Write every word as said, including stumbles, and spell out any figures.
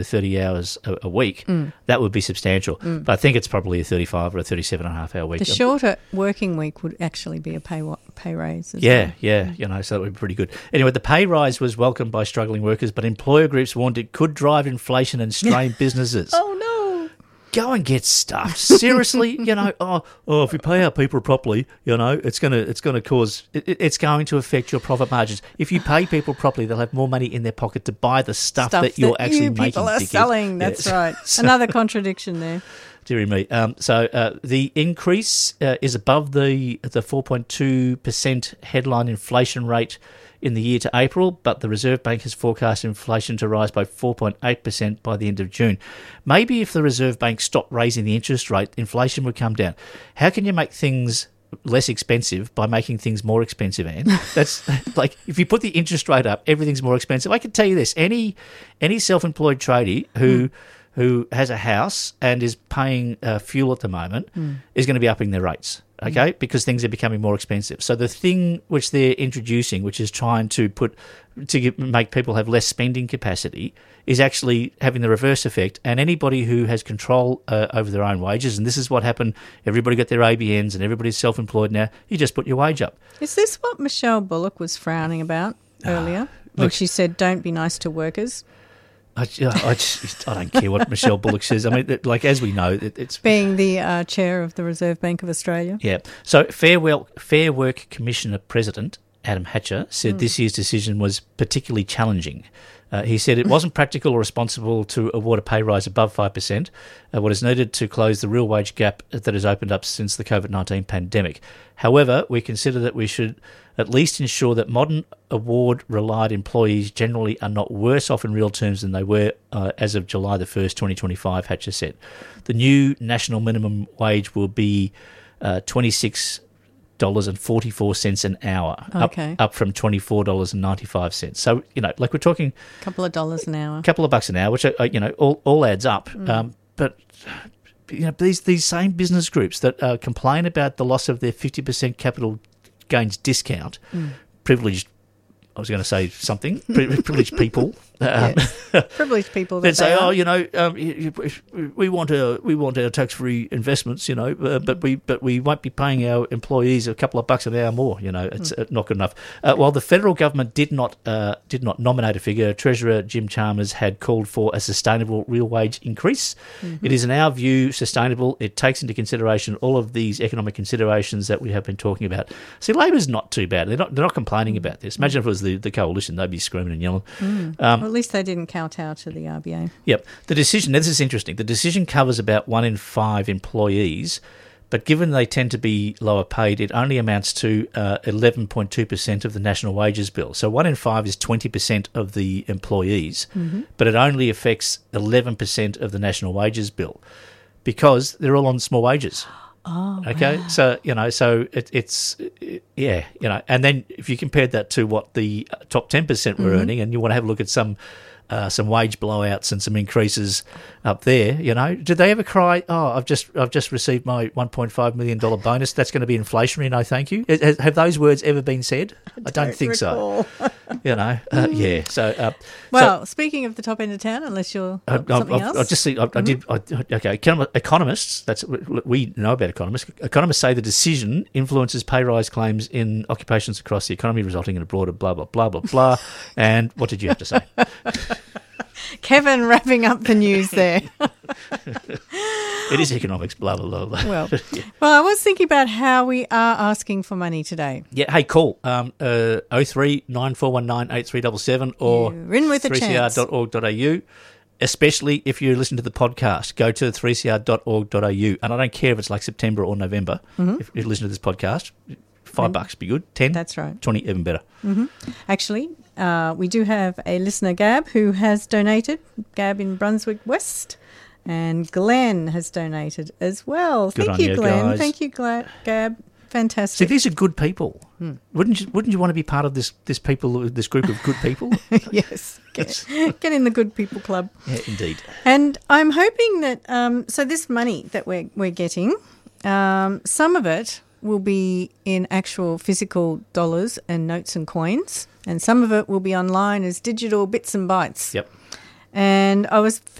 thirty hours a, a week, mm. that would be substantial. Mm. But I think it's probably a thirty-five or a thirty-seven and a half hour week. The shorter working week would actually be a pay pay raise. As yeah, well. yeah, you know, so that would be pretty good. Anyway, the pay rise was welcomed by struggling workers, but employer groups warned it could drive inflation and strain businesses. Oh, no. Go and get stuffed. Seriously, you know, oh, oh, if we pay our people properly, you know, it's going to it's going to cause, it, it's going to affect your profit margins. If you pay people properly, they'll have more money in their pocket to buy the stuff, stuff that you're that actually you making. people are dickhead. selling, that's yes. right. So, another contradiction there. Dearie me. Um, so uh, the increase uh, is above the the four point two percent headline inflation rate in the year to April, but the Reserve Bank has forecast inflation to rise by four point eight percent by the end of June. Maybe if the Reserve Bank stopped raising the interest rate, inflation would come down. How can you make things less expensive by making things more expensive, Anne? That's like, if you put the interest rate up, everything's more expensive. I can tell you this, any any self-employed tradie who... Mm. who has a house and is paying uh, fuel at the moment mm. is going to be upping their rates, okay, mm. because things are becoming more expensive. So the thing which they're introducing, which is trying to put to get, make people have less spending capacity, is actually having the reverse effect. And anybody who has control uh, over their own wages, and this is what happened, everybody got their A B Ns and everybody's self-employed now, you just put your wage up. Is this what Michelle Bullock was frowning about earlier uh, when look, she said, don't be nice to workers? I, I, just, I don't care what Michelle Bullock says. I mean, like, as we know, it, it's... Being the uh, chair of the Reserve Bank of Australia. Yeah. So Fair, well, Fair Work Commissioner President Adam Hatcher said mm. this year's decision was particularly challenging. Uh, he said it wasn't practical or responsible to award a pay rise above five percent, uh, what is needed to close the real wage gap that has opened up since the COVID nineteen pandemic. However, we consider that we should at least ensure that modern award-relied employees generally are not worse off in real terms than they were uh, as of July the first, twenty twenty-five, Hatcher said. The new national minimum wage will be uh, twenty-six dollars and forty-four cents an hour, okay. up, up from twenty-four dollars and ninety-five cents. So, you know, like we're talking... A couple of dollars an hour. A couple of bucks an hour, which, are, you know, all, all adds up. Mm. Um, but, you know, these, these same business groups that uh, complain about the loss of their fifty percent capital gains discount, mm. privileged, I was going to say something, privileged people. Um, yes. Privileged people. That say, are. oh, you know, um, we want our we want our tax-free investments, you know, uh, but we but we won't be paying our employees a couple of bucks an hour more. You know, it's mm. not good enough. Uh, while the federal government did not uh, did not nominate a figure, Treasurer Jim Chalmers had called for a sustainable real wage increase. Mm-hmm. It is, in our view, sustainable. It takes into consideration all of these economic considerations that we have been talking about. See, Labor's not too bad. They're not they're not complaining mm. about this. Imagine if it was the, the coalition, they'd be screaming and yelling. Mm. Um, At least they didn't kowtow to the R B A. Yep. The decision, this is interesting, the decision covers about one in five employees, but given they tend to be lower paid, it only amounts to uh, eleven point two percent of the national wages bill. So one in five is twenty percent of the employees, mm-hmm. but it only affects eleven percent of the national wages bill because they're all on small wages. Oh, okay. Wow. So, you know, so it, it's, it, yeah, you know, and then if you compared that to what the top ten percent were mm-hmm. earning, and you want to have a look at some uh, some wage blowouts and some increases up there, you know, did they ever cry, oh, I've just I've just received my one point five million dollars bonus, that's going to be inflationary, no thank you? Has, have those words ever been said? I don't, I don't think recall. so. You know, uh, yeah. So, uh, well, so, speaking of the top end of town, unless you're uh, something I've, else, I just see. I, mm-hmm. I did. I, okay, economists. That's we know about economists. Economists say the decision influences pay rise claims in occupations across the economy, resulting in a broader blah blah blah blah blah. And what did you have to say? Kevin wrapping up the news there. It is economics, blah, blah, blah, blah. Well, yeah. well, I was thinking about how we are asking for money today. Yeah, hey, call um, uh, oh three nine four one nine eight three seven seven or You're in with a three c r dot org dot a u, especially if you listen to the podcast. Go to three c r dot org dot a u, and I don't care if it's like September or November, mm-hmm. if you listen to this podcast. Five mm-hmm. bucks be good. Ten? That's right. Twenty, even better. Mm-hmm. Actually, uh, we do have a listener, Gab, who has donated. Gab in Brunswick West. And Glenn has donated as well. Good Thank on you, you, Glenn. guys. Thank you, Gla- Gab. Fantastic. See, these are good people. Hmm. Wouldn't you? Wouldn't you want to be part of this? This people, this group of good people? Yes, get, get in the good people club. Yeah, indeed. And I'm hoping that um, so this money that we're we're getting, um, some of it will be in actual physical dollars and notes and coins, and some of it will be online as digital bits and bytes. Yep. And I was